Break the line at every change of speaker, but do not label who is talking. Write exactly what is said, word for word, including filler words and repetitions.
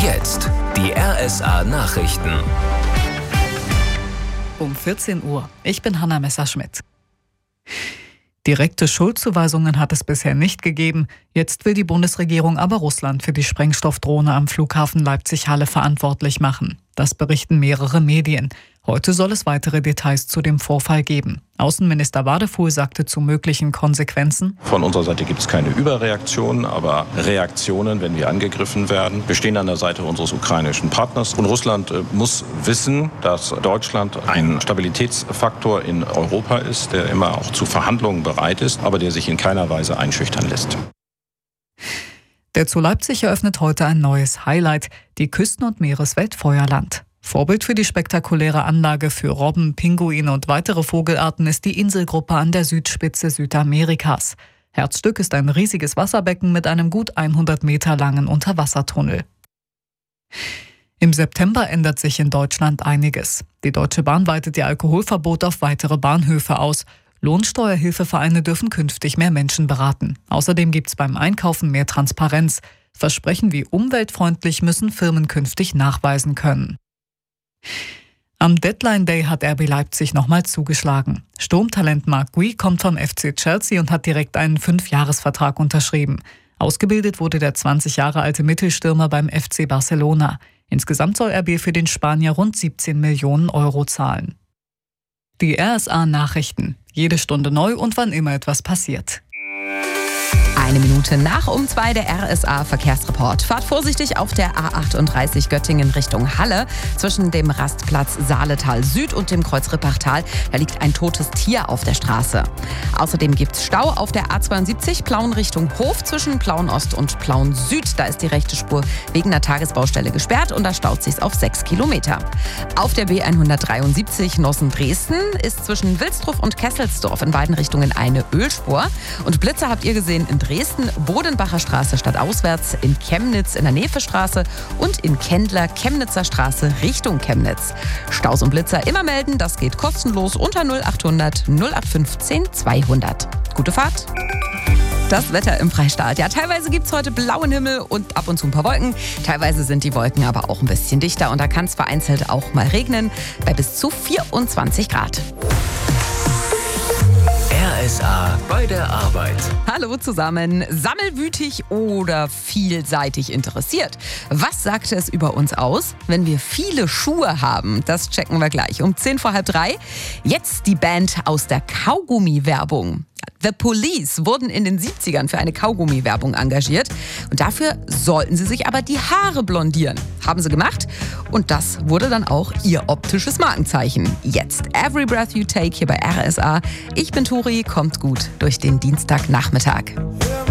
Jetzt die R S A-Nachrichten.
Um vierzehn Uhr. Ich bin Hanna Messerschmidt. Direkte Schuldzuweisungen hat es bisher nicht gegeben. Jetzt will die Bundesregierung aber Russland für die Sprengstoffdrohne am Flughafen Leipzig-Halle verantwortlich machen. Das berichten mehrere Medien. Heute soll es weitere Details zu dem Vorfall geben. Außenminister Wadefuhl sagte zu möglichen Konsequenzen:
Von unserer Seite gibt es keine Überreaktionen, aber Reaktionen, wenn wir angegriffen werden. Wir stehen an der Seite unseres ukrainischen Partners. Und Russland äh, muss wissen, dass Deutschland ein Stabilitätsfaktor in Europa ist, der immer auch zu Verhandlungen bereit ist, aber der sich in keiner Weise einschüchtern lässt.
Der Zoo Leipzig eröffnet heute ein neues Highlight, die Küsten- und Meereswelt Vorbild für die spektakuläre Anlage für Robben, Pinguine und weitere Vogelarten ist die Inselgruppe an der Südspitze Südamerikas. Herzstück ist ein riesiges Wasserbecken mit einem gut hundert Meter langen Unterwassertunnel. Im September ändert sich in Deutschland einiges. Die Deutsche Bahn weitet ihr Alkoholverbot auf weitere Bahnhöfe aus. Lohnsteuerhilfevereine dürfen künftig mehr Menschen beraten. Außerdem gibt es beim Einkaufen mehr Transparenz. Versprechen wie umweltfreundlich müssen Firmen künftig nachweisen können. Am Deadline Day hat R B Leipzig nochmal zugeschlagen. Sturmtalent Marc Gui kommt vom F C Chelsea und hat direkt einen Fünfjahresvertrag unterschrieben. Ausgebildet wurde der zwanzig Jahre alte Mittelstürmer beim F C Barcelona. Insgesamt soll R B für den Spanier rund siebzehn Millionen Euro zahlen. Die R S A-Nachrichten. Jede Stunde neu und wann immer etwas passiert.
Eine Minute nach um zwei der R S A-Verkehrsreport. Fahrt vorsichtig auf der A achtunddreißig Göttingen Richtung Halle. Zwischen dem Rastplatz Saaletal Süd und dem Kreuz Rippachtal. Da liegt ein totes Tier auf der Straße. Außerdem gibt es Stau auf der A zweiundsiebzig Plauen Richtung Hof zwischen Plauen Ost und Plauen Süd. Da ist die rechte Spur wegen einer Tagesbaustelle gesperrt und da staut sich's auf sechs Kilometer. Auf der B hundertdreiundsiebzig Nossen-Dresden ist zwischen Wilsdruff und Kesselsdorf in beiden Richtungen eine Ölspur. Und Blitzer habt ihr gesehen in Dresden, Bodenbacher Straße stadtauswärts, in Chemnitz in der Nefe-Straße und in Kendler Chemnitzer Straße Richtung Chemnitz. Staus und Blitzer immer melden, das geht kostenlos unter null achthundert null acht fünfzehn zweihundert. Gute Fahrt! Das Wetter im Freistaat. Ja, teilweise gibt es heute blauen Himmel und ab und zu ein paar Wolken. Teilweise sind die Wolken aber auch ein bisschen dichter und da kann es vereinzelt auch mal regnen bei bis zu vierundzwanzig Grad.
R S A bei der Arbeit.
Hallo zusammen. Sammelwütig oder vielseitig interessiert? Was sagt es über uns aus, wenn wir viele Schuhe haben? Das checken wir gleich um zehn vor halb drei. Jetzt die Band aus der Kaugummi-Werbung. The Police wurden in den siebzigern für eine Kaugummi-Werbung engagiert. Und dafür sollten sie sich aber die Haare blondieren. Haben sie gemacht. Und das wurde dann auch ihr optisches Markenzeichen. Jetzt Every Breath You Take hier bei R S A. Ich bin Tori, kommt gut durch den Dienstagnachmittag.